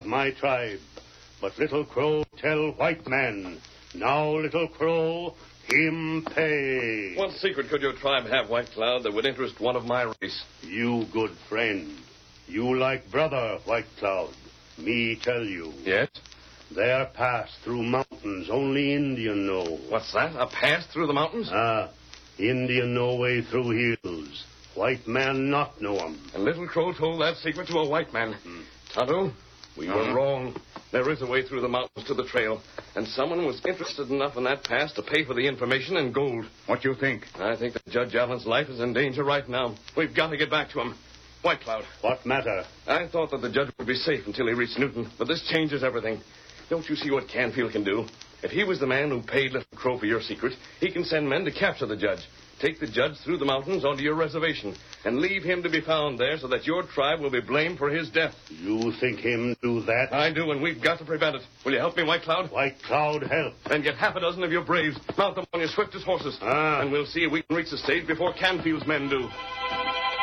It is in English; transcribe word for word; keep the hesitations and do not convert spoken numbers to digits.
my tribe. But Little Crow tell white man. Now, Little Crow, him pay. What secret could your tribe have, White Cloud, that would interest one of my race? You, good friend. You like brother, White Cloud. Me tell you. Yes? Their pass through mountains only Indian know. What's that? A pass through the mountains? Ah, Indian know way through hills. White man not know 'em. And Little Crow told that secret to a white man. Hmm. Tonto, we uh-huh. were wrong. There is a way through the mountains to the trail, and someone was interested enough in that pass to pay for the information and gold. What do you think? I think that Judge Allen's life is in danger right now. We've got to get back to him. White Cloud. What matter? I thought that the judge would be safe until he reached Newton, but this changes everything. Don't you see what Canfield can do? If he was the man who paid Little Crow for your secret, he can send men to capture the judge, take the judge through the mountains onto your reservation, and leave him to be found there so that your tribe will be blamed for his death. You think him do that? I do, and we've got to prevent it. Will you help me, White Cloud? White Cloud, help. Then get half a dozen of your braves, mount them on your swiftest horses, ah. and we'll see if we can reach the stage before Canfield's men do.